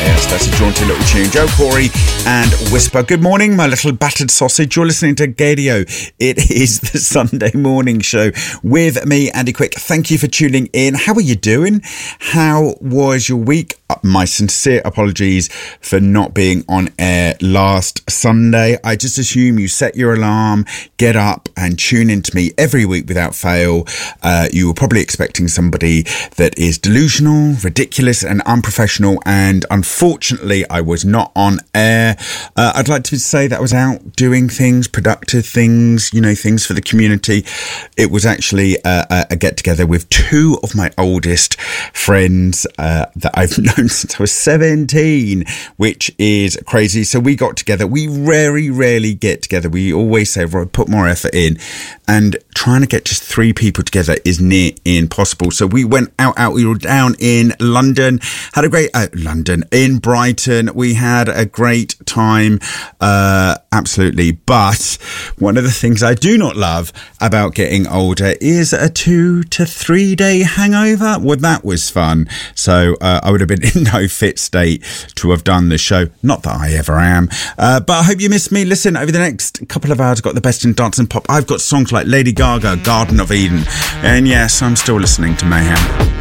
Yes, that's a jaunty little tune. Joe Corey and Whisper. Good morning, my little battered sausage. You're listening to Gadio. It is the Sunday morning show with me, Andy Quick. Thank you for tuning in. How are you doing? How was your week? My sincere apologies for not being on air last Sunday. I just assume you set your alarm, get up and tune into me every week without fail. You were probably expecting somebody that is delusional, ridiculous and unprofessional, and unfortunately I was not on air. I'd like to say that I was out doing things, productive things, things for the community. It was actually a get-together with two of my oldest friends that I've known since I was 17, which is crazy. So we got together. We rarely get together. We always say, right, put more effort in, and trying to get just three people together is near impossible. So we went out. We were down in London, had a great in Brighton. We had a great time, absolutely. But one of the things I do not love about getting older is a 2 to 3 day hangover. Well, that was fun. So I would have been in no fit state to have done the show. Not that I ever am. But I hope you missed me. Listen, over the next couple of hours, I've got the best in dance and pop. I've got songs like Lady Gaga, Garden of Eden. And yes, I'm still listening to Mayhem.